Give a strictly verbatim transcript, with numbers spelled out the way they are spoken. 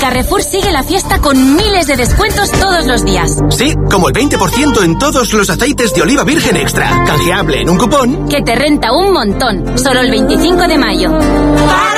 Carrefour sigue la fiesta con miles de descuentos todos los días. Sí, como el veinte por ciento en todos los aceites de oliva virgen extra. Canjeable en un cupón que te renta un montón. Solo el veinticinco de mayo.